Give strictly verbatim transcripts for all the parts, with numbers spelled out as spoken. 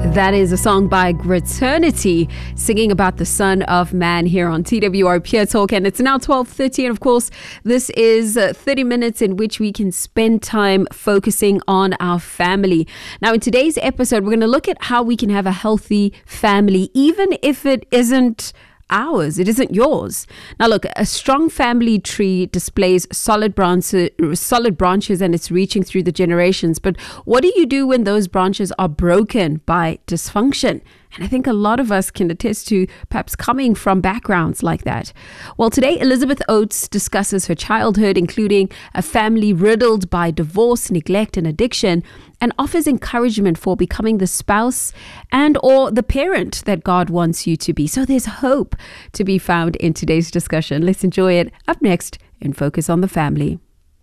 That is a song by Graternity singing about the Son of Man here on T W R Peer Talk. And it's now twelve thirty. And of course, this is uh, thirty minutes in which we can spend time focusing on our family. Now, in today's episode, we're going to look at how we can have a healthy family, even if it isn't ours, it isn't yours. Now look, a strong family tree displays solid branches, solid branches and it's reaching through the generations. But what do you do when those branches are broken by dysfunction? And I think a lot of us can attest to perhaps coming from backgrounds like that. Well, today, Elizabeth Oates discusses her childhood, including a family riddled by divorce, neglect, and addiction, and offers encouragement for becoming the spouse and or the parent that God wants you to be. So there's hope to be found in today's discussion. Let's enjoy it. Up next in Focus on the Family.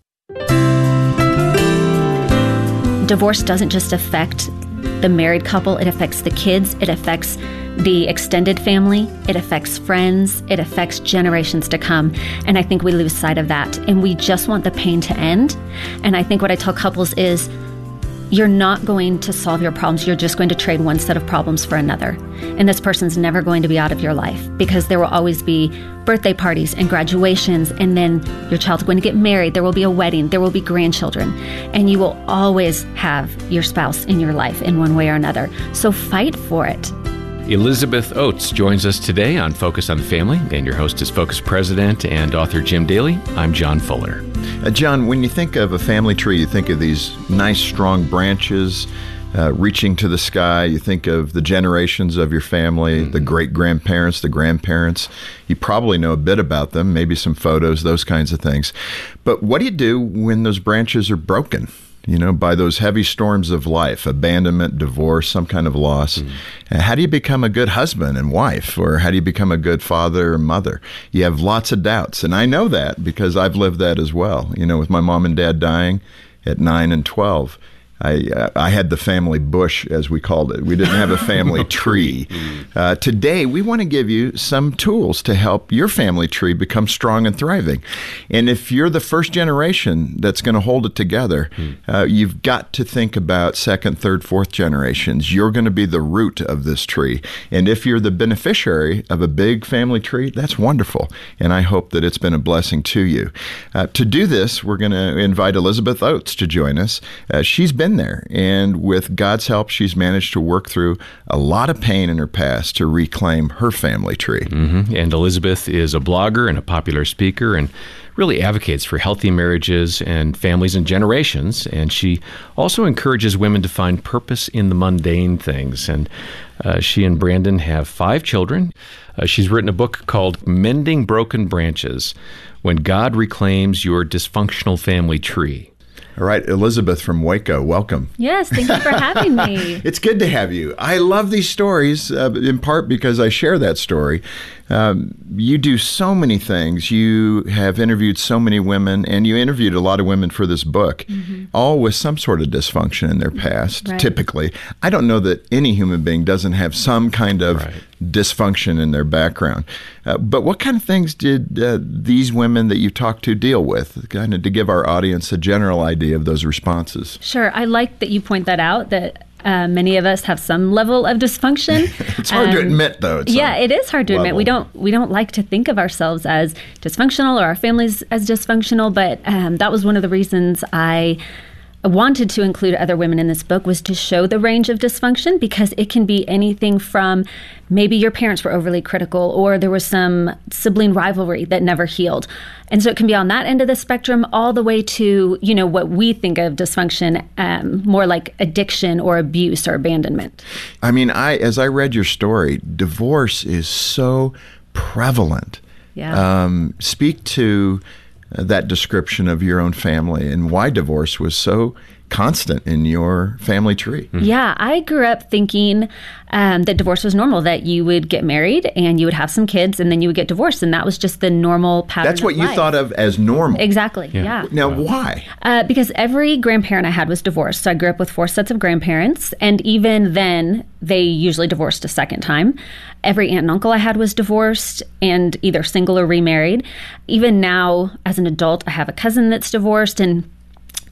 Divorce doesn't just affect the married couple, it affects the kids, it affects the extended family, it affects friends, it affects generations to come. And I think we lose sight of that. And we just want the pain to end. And I think what I tell couples is, you're not going to solve your problems. You're just going to trade one set of problems for another. And this person's never going to be out of your life because there will always be birthday parties and graduations. And then your child's going to get married. There will be a wedding. There will be grandchildren. And you will always have your spouse in your life in one way or another. So fight for it. Elizabeth Oates joins us today on Focus on the Family, and your host is Focus President and author Jim Daly. I'm John Fuller. Uh, John, when you think of a family tree, you think of these nice, strong branches uh, reaching to the sky. You think of the generations of your family, mm-hmm. the great-grandparents, the grandparents. You probably know a bit about them, maybe some photos, those kinds of things. But what do you do when those branches are broken? You know, by those heavy storms of life, abandonment, divorce, some kind of loss. Mm. How do you become a good husband and wife? Or how do you become a good father or mother? You have lots of doubts. And I know that because I've lived that as well. You know, with my mom and dad dying at nine and twelve. I, uh, I had the family bush, as we called it. We didn't have a family tree. Uh, today, we want to give you some tools to help your family tree become strong and thriving. And if you're the first generation that's going to hold it together, uh, you've got to think about second, third, fourth generations. You're going to be the root of this tree. And if you're the beneficiary of a big family tree, that's wonderful. And I hope that it's been a blessing to you. Uh, to do this, we're going to invite Elizabeth Oates to join us. Uh, she's been there, and with God's help, she's managed to work through a lot of pain in her past to reclaim her family tree. Mm-hmm. And Elizabeth is a blogger and a popular speaker and really advocates for healthy marriages and families and generations. And she also encourages women to find purpose in the mundane things. And uh, she and Brandon have five children. Uh, she's written a book called Mending Broken Branches: When God Reclaims Your Dysfunctional Family Tree. All right, Elizabeth from Waco, welcome. Yes, thank you for having me. It's good to have you. I love these stories, uh, in part because I share that story. Um, you do so many things. You have interviewed so many women, and you interviewed a lot of women for this book, mm-hmm. all with some sort of dysfunction in their past, right. Typically. I don't know that any human being doesn't have some kind of right. dysfunction in their background. Uh, but what kind of things did uh, these women that you talked to deal with, kind of to give our audience a general idea of those responses? Sure. I like that you point that out, that Uh, many of us have some level of dysfunction. It's hard um, to admit, though. Yeah, it is hard to level. admit. We don't we don't like to think of ourselves as dysfunctional or our families as dysfunctional, but um, that was one of the reasons I wanted to include other women in this book, was to show the range of dysfunction, because it can be anything from maybe your parents were overly critical, or there was some sibling rivalry that never healed. And so it can be on that end of the spectrum all the way to, you know, what we think of dysfunction, um, more like addiction or abuse or abandonment. I mean, I as I read your story, divorce is so prevalent. Yeah. Um, speak to that description of your own family and why divorce was so constant in your family tree. Mm-hmm. Yeah, I grew up thinking um, that divorce was normal, that you would get married and you would have some kids and then you would get divorced, and that was just the normal pattern. That's what of you life. thought of as normal. Exactly, yeah. yeah. Now, why? Uh, because every grandparent I had was divorced. So I grew up with four sets of grandparents, and even then, they usually divorced a second time. Every aunt and uncle I had was divorced and either single or remarried. Even now, as an adult, I have a cousin that's divorced, and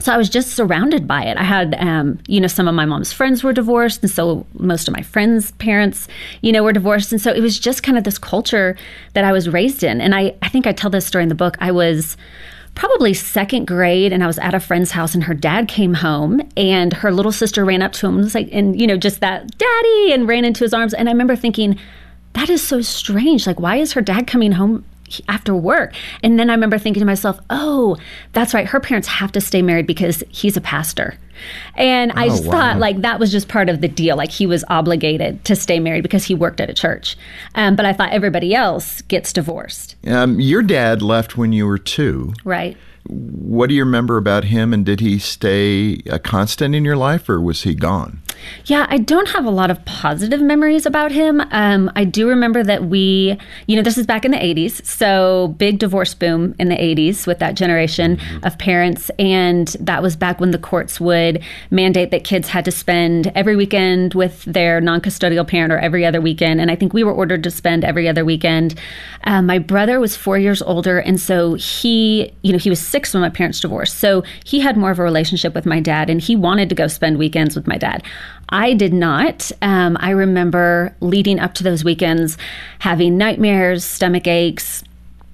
So I was just surrounded by it. I had, um, you know, some of my mom's friends were divorced. And so most of my friends' parents, you know, were divorced. And so it was just kind of this culture that I was raised in. And I, I think I tell this story in the book. I was probably second grade, and I was at a friend's house, and her dad came home, and her little sister ran up to him and was like, and, you know, just that, Daddy, and ran into his arms. And I remember thinking, that is so strange. Like, why is her dad coming home after work? And then I remember thinking to myself, oh, that's right. Her parents have to stay married because he's a pastor. And I Oh, just wow. thought like that was just part of the deal. Like he was obligated to stay married because he worked at a church. Um, but I thought everybody else gets divorced. Um, your dad left when you were two. Right. What do you remember about him, and did he stay a constant in your life, or was he gone? Yeah, I don't have a lot of positive memories about him. Um, I do remember that we, you know, this is back in the eighties, so big divorce boom in the eighties with that generation mm-hmm. of parents. And that was back when the courts would mandate that kids had to spend every weekend with their non-custodial parent or every other weekend. And I think we were ordered to spend every other weekend. Um, my brother was four years older, and so he, you know, he was six when my parents divorced. So he had more of a relationship with my dad, and he wanted to go spend weekends with my dad. I did not. Um, I remember leading up to those weekends having nightmares, stomach aches,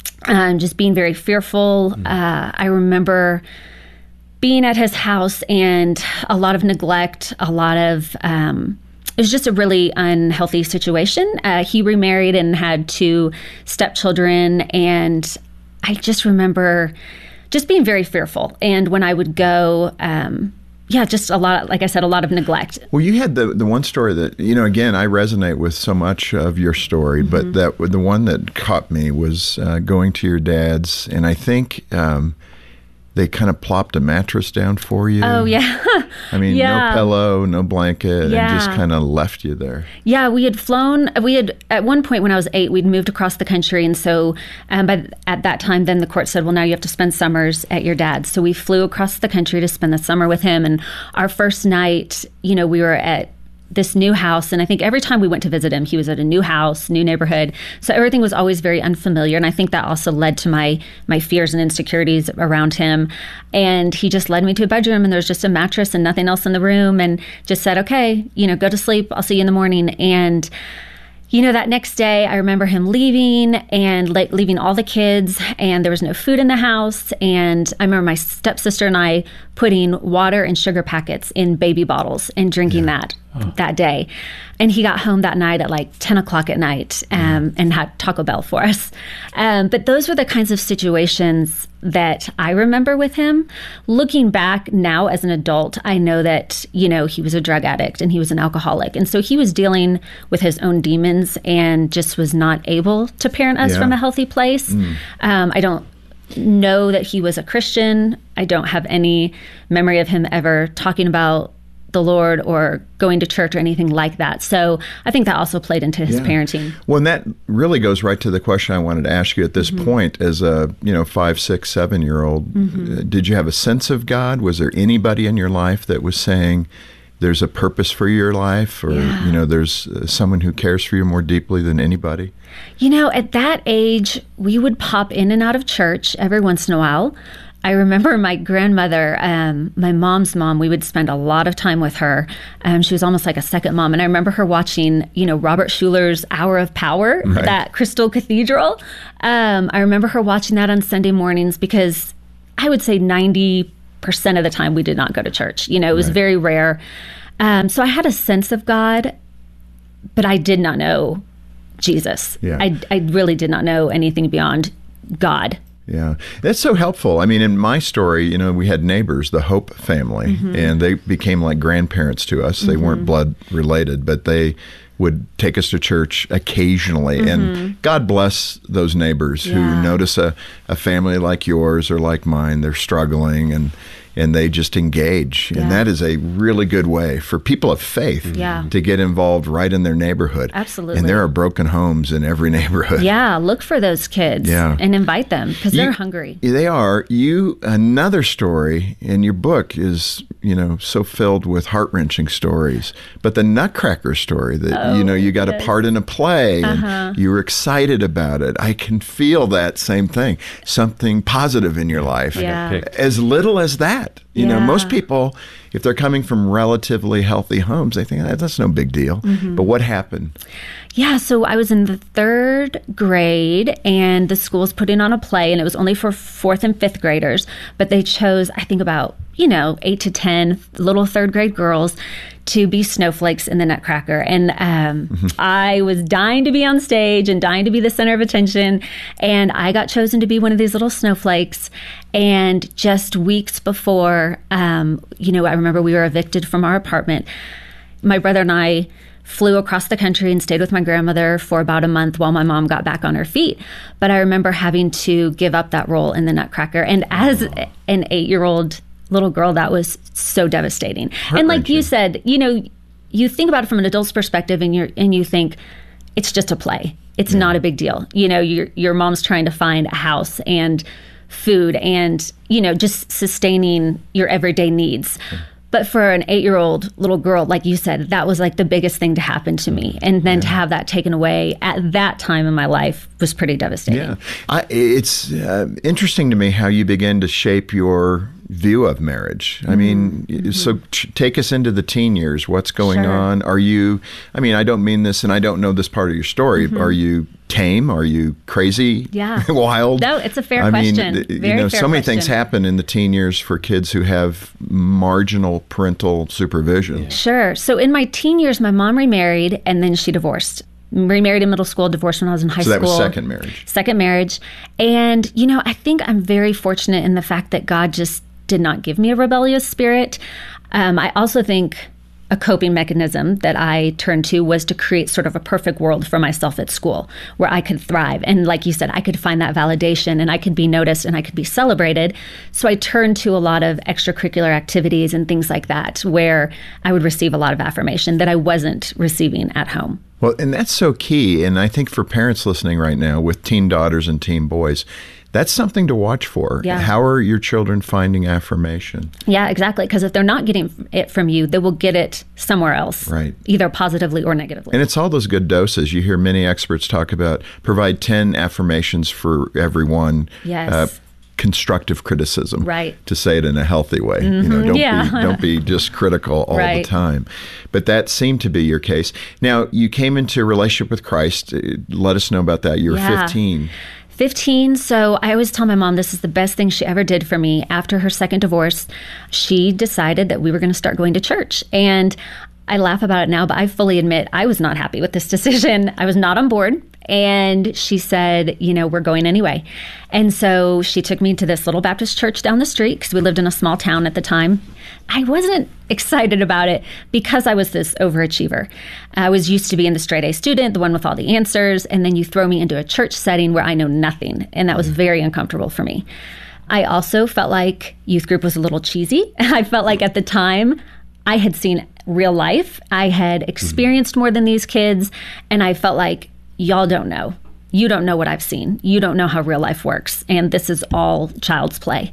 um, just being very fearful. Mm. Uh, I remember being at his house and a lot of neglect, a lot of... Um, it was just a really unhealthy situation. Uh, he remarried and had two stepchildren, and I just remember just being very fearful. And when I would go... Um, Yeah, just a lot, like I said, a lot of neglect. Well, you had the the one story that, you know, again, I resonate with so much of your story, mm-hmm. but that the one that caught me was uh, going to your dad's, and I think um, they kind of plopped a mattress down for you. Oh, yeah. I mean, yeah. no pillow, no blanket, yeah. and just kind of left you there. Yeah, we had flown, we had, at one point when I was eight, we'd moved across the country. And so um, by, at that time, then the court said, well, now you have to spend summers at your dad's. So we flew across the country to spend the summer with him. And our first night, you know, we were at this new house. And I think every time we went to visit him, he was at a new house, new neighborhood. So everything was always very unfamiliar. And I think that also led to my my fears and insecurities around him. And he just led me to a bedroom, and there was just a mattress and nothing else in the room, and just said, okay, you know, go to sleep. I'll see you in the morning. And you know, that next day, I remember him leaving and like leaving all the kids, and there was no food in the house. And I remember my stepsister and I putting water and sugar packets in baby bottles and drinking yeah. that oh. that day. And he got home that night at like ten o'clock at night um, and had Taco Bell for us. Um, but those were the kinds of situations that I remember with him. Looking back now as an adult, I know that, you know, he was a drug addict and he was an alcoholic. And so he was dealing with his own demons and just was not able to parent us yeah. from a healthy place. Mm. Um, I don't know that he was a Christian. I don't have any memory of him ever talking about the Lord or going to church or anything like that. So I think that also played into his yeah. parenting. Well, and that really goes right to the question I wanted to ask you at this mm-hmm. point. As a, you know, five, six, seven-year-old, mm-hmm. did you have a sense of God? Was there anybody in your life that was saying there's a purpose for your life, or, yeah. you know, there's uh, someone who cares for you more deeply than anybody? You know, at that age, we would pop in and out of church every once in a while. I remember my grandmother, um, my mom's mom, we would spend a lot of time with her. Um, she was almost like a second mom. And I remember her watching, you know, Robert Schuller's Hour of Power, right. that Crystal Cathedral. Um, I remember her watching that on Sunday mornings, because I would say ninety percent of the time we did not go to church. You know, it was right. very rare. Um, so I had a sense of God, but I did not know Jesus. Yeah. I, I really did not know anything beyond God. Yeah, that's so helpful. I mean, in my story, you know, we had neighbors, the Hope family, mm-hmm. and they became like grandparents to us. They mm-hmm. weren't blood related, but they would take us to church occasionally. Mm-hmm. And God bless those neighbors yeah. who notice a, a family like yours or like mine, they're struggling, and and they just engage. Yeah. And that is a really good way for people of faith yeah. to get involved right in their neighborhood. Absolutely. And there are broken homes in every neighborhood. Yeah, look for those kids yeah. and invite them, because they're hungry. They are. You, another story in your book is, you know, so filled with heart-wrenching stories. But the Nutcracker story that, oh, you know, you got yes. a part in a play uh-huh. and you were excited about it. I can feel that same thing. Something positive in your life. Yeah. As little as that. that? You know, Yeah. most people, if they're coming from relatively healthy homes, they think, "Ah, that's no big deal." Mm-hmm. But what happened? Yeah, so I was in the third grade, and the school's putting on a play, and it was only for fourth and fifth graders, but they chose, I think, about, you know, eight to ten little third grade girls to be snowflakes in the Nutcracker. And um, Mm-hmm. I was dying to be on stage and dying to be the center of attention, and I got chosen to be one of these little snowflakes. And just weeks before, um, you know, I remember we were evicted from our apartment. My brother and I flew across the country and stayed with my grandmother for about a month while my mom got back on her feet. But I remember having to give up that role in the Nutcracker. And as an eight-year-old little girl, that was so devastating. And like you said, you know, you think about it from an adult's perspective, and you're and you think it's just a play. It's yeah. not a big deal. You know, your your mom's trying to find a house and food and, you know, just sustaining your everyday needs. Okay. But for an eight-year-old little girl, like you said, that was like the biggest thing to happen to me. And then yeah. to have that taken away at that time in my life was pretty devastating. Yeah, I, it's uh, interesting to me how you begin to shape your view of marriage. I mean, mm-hmm. so ch- take us into the teen years. What's going sure. on? Are you, I mean, I don't mean this, and I don't know this part of your story. Mm-hmm. Are you tame? Are you crazy? Yeah. Wild? No, it's a fair I question. mean, th- Very you know, fair so many question. things happen in the teen years for kids who have marginal parental supervision. Yeah. Sure. So in my teen years, my mom remarried, and then she divorced. Remarried in middle school, divorced when I was in high so school. So that was second marriage. Second marriage. And, you know, I think I'm very fortunate in the fact that God just did not give me a rebellious spirit. Um, I also think a coping mechanism that I turned to was to create sort of a perfect world for myself at school where I could thrive. And like you said, I could find that validation and I could be noticed and I could be celebrated. So I turned to a lot of extracurricular activities and things like that where I would receive a lot of affirmation that I wasn't receiving at home. Well, and that's so key. And I think for parents listening right now with teen daughters and teen boys, that's something to watch for. Yeah. How are your children finding affirmation? Yeah, exactly. Because if they're not getting it from you, they will get it somewhere else, right? Either positively or negatively. And it's all those good doses. You hear many experts talk about provide ten affirmations for everyone. Yes. Uh, constructive criticism, right? To say it in a healthy way. Mm-hmm. You know, don't yeah. be don't be just critical all right. the time. But that seemed to be your case. Now, you came into a relationship with Christ. Let us know about that. You were yeah. fifteen. fifteen. So I always tell my mom this is the best thing she ever did for me. After her second divorce, she decided that we were going to start going to church. And I laugh about it now, but I fully admit I was not happy with this decision. I was not on board. And she said, you know, we're going anyway. And so she took me to this little Baptist church down the street because we lived in a small town at the time. I wasn't excited about it because I was this overachiever. I was used to being the straight A student, the one with all the answers, and then you throw me into a church setting where I know nothing. And that was very uncomfortable for me. I also felt like youth group was a little cheesy. I felt like at the time I had seen real life. I had experienced more than these kids, and I felt like y'all don't know. You don't know what I've seen. You don't know how real life works. And this is all child's play.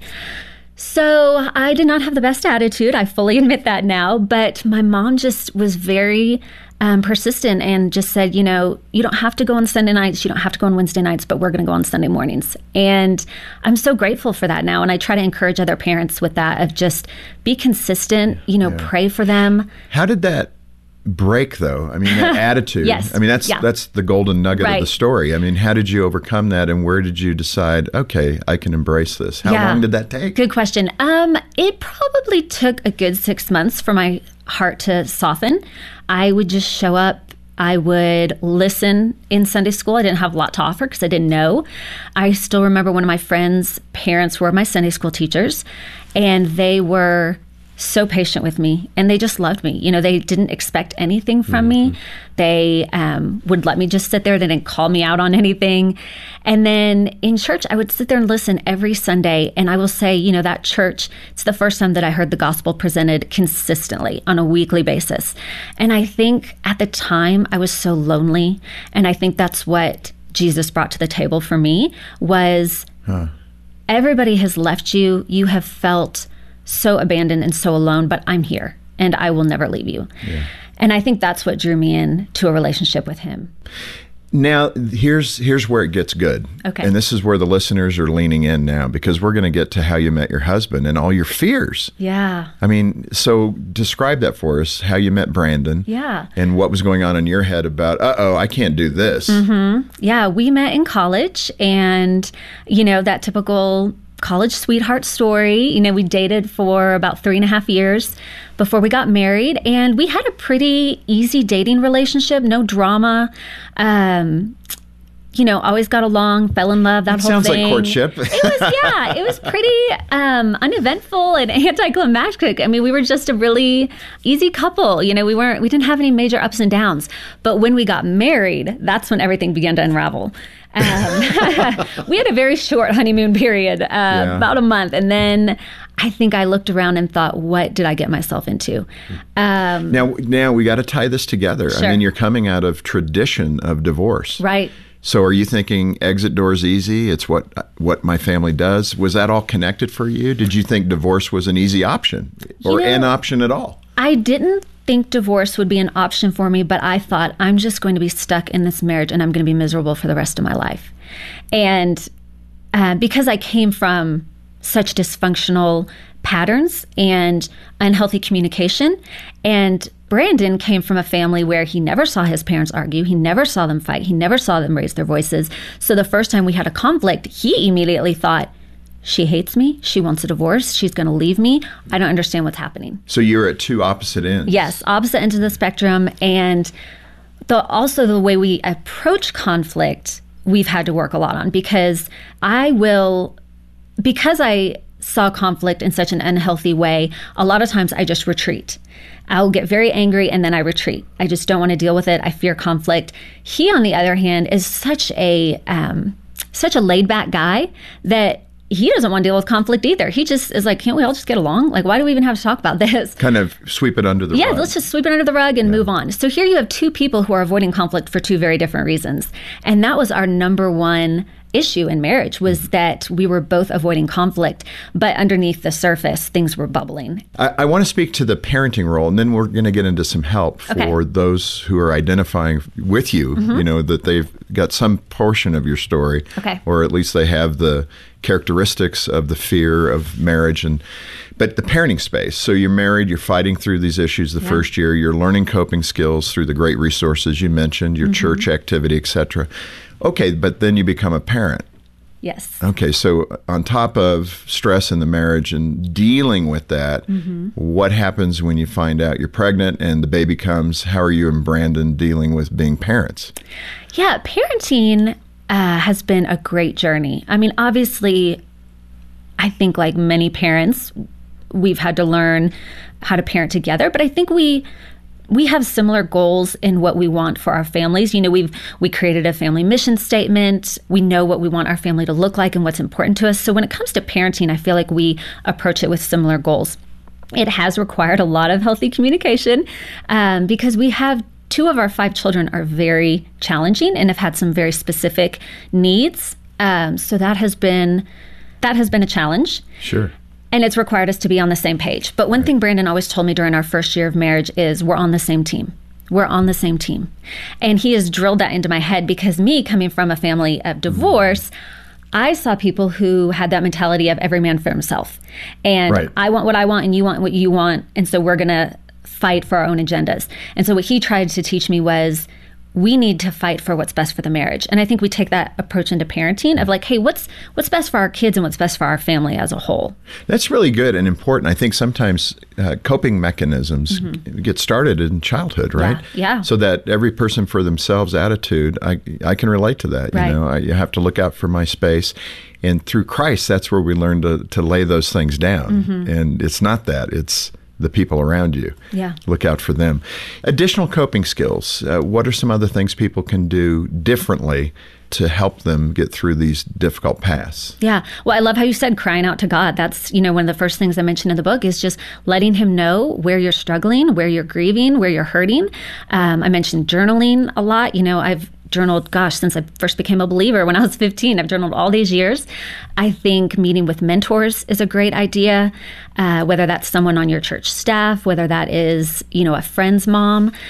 So I did not have the best attitude. I fully admit that now. But my mom just was very um, persistent and just said, you know, you don't have to go on Sunday nights. You don't have to go on Wednesday nights, but we're going to go on Sunday mornings. And I'm so grateful for that now. And I try to encourage other parents with that of just be consistent, you know, yeah. pray for them. How did that break, though? I mean, that attitude. Yes. I mean, that's yeah. that's the golden nugget right. of the story. I mean, how did you overcome that, and where did you decide, okay, I can embrace this? How yeah. long did that take? Good question. Um, it probably took a good six months for my heart to soften. I would just show up. I would listen in Sunday school. I didn't have a lot to offer because I didn't know. I still remember one of my friends' parents were my Sunday school teachers, and they were so patient with me, and they just loved me. You know, they didn't expect anything from mm-hmm. me. They um, would let me just sit there. They didn't call me out on anything. And then in church, I would sit there and listen every Sunday. And I will say, you know, that church, it's the first time that I heard the gospel presented consistently on a weekly basis. And I think at the time I was so lonely. And I think that's what Jesus brought to the table for me was huh. everybody has left you. You have felt so abandoned and so alone, but I'm here and I will never leave you. Yeah. And I think that's what drew me in to a relationship with him. Now, here's here's where it gets good. Okay. And this is where the listeners are leaning in now, because we're going to get to how you met your husband and all your fears. Yeah. I mean, so describe that for us, how you met Brandon. Yeah. And what was going on in your head about, uh-oh, I can't do this. Mm-hmm. Yeah, we met in college, and, you know, that typical college sweetheart story. You know, we dated for about three and a half years before we got married, and we had a pretty easy dating relationship, no drama. Um, you know, always got along, fell in love, that It whole sounds thing. like courtship. It was, yeah, it was pretty um, uneventful and anticlimactic. I mean, we were just a really easy couple. You know, we weren't, we didn't have any major ups and downs. But when we got married, that's when everything began to unravel. Um, we had a very short honeymoon period, uh, Yeah. about a month. And then I think I looked around and thought, what did I get myself into? Um, Now, now we got to tie this together. Sure. I mean, you're coming out of tradition of divorce. right. So are you thinking exit doors easy? It's what what my family does. Was that all connected for you? Did you think divorce was an easy option or You know, an option at all? I didn't think divorce would be an option for me, but I thought I'm just going to be stuck in this marriage and I'm going to be miserable for the rest of my life. And uh, because I came from such dysfunctional patterns and unhealthy communication, and Brandon came from a family where he never saw his parents argue. He never saw them fight. He never saw them raise their voices. So the first time we had a conflict, he immediately thought, she hates me. She wants a divorce. She's going to leave me. I don't understand what's happening. So you're at two opposite ends. Yes, opposite ends of the spectrum. And the, also the way we approach conflict, we've had to work a lot on, because I will, because I saw conflict in such an unhealthy way, a lot of times I just retreat. I'll get very angry and then I retreat. I just don't want to deal with it. I fear conflict. He, on the other hand, is such a um, such a laid back guy that he doesn't want to deal with conflict either. He just is like, can't we all just get along? Like, why do we even have to talk about this? Kind of sweep it under the Yeah, rug. let's just sweep it under the rug and move on. So here you have two people who are avoiding conflict for two very different reasons. And that was our number one issue in marriage, was that we were both avoiding conflict, but underneath the surface, things were bubbling. I, I want to speak to the parenting role, and then we're going to get into some help for Okay. those who are identifying with you, you know, that they've got some portion of your story, Okay. or at least they have the characteristics of the fear of marriage. And but the parenting space. So you're married, you're fighting through these issues the first year, you're learning coping skills through the great resources you mentioned, your church activity, et cetera. Okay, but then you become a parent. Yes. Okay, so on top of stress in the marriage and dealing with that, what happens when you find out you're pregnant and the baby comes? How are you and Brandon dealing with being parents? Yeah, parenting uh, has been a great journey. I mean, obviously, I think like many parents, we've had to learn how to parent together, but I think we we have similar goals in what we want for our families. You know, we've we created a family mission statement. We know what we want our family to look like and what's important to us. So when it comes to parenting, I feel like we approach it with similar goals. It has required a lot of healthy communication um, because we have two of our five children are very challenging and have had some very specific needs. Um, so that has been that has been a challenge. Sure. And it's required us to be on the same page. But one thing Brandon always told me during our first year of marriage is we're on the same team. We're on the same team. And he has drilled that into my head because me, coming from a family of divorce, I saw people who had that mentality of every man for himself. And Right. I want what I want and you want what you want. And so we're going to fight for our own agendas. And so what he tried to teach me was we need to fight for what's best for the marriage. And I think we take that approach into parenting of like, hey, what's what's best for our kids and what's best for our family as a whole. That's really good and important. I think sometimes uh, coping mechanisms get started in childhood, right? yeah. So that every person for themselves attitude, I I can relate to that. Right. You know, I, you have to look out for my space. And through Christ, that's where we learn to, to lay those things down. And it's not that, it's the people around you. Yeah. Look out for them. Additional coping skills. Uh, what are some other things people can do differently to help them get through these difficult paths? Yeah. Well, I love how you said crying out to God. That's, you know, one of the first things I mentioned in the book is just letting him know where you're struggling, where you're grieving, where you're hurting. Um, I mentioned journaling a lot. You know, I've journaled, gosh, since I first became a believer when I was fifteen. I've journaled all these years. I think meeting with mentors is a great idea, uh, whether that's someone on your church staff, whether that is, you know, a friend's mom.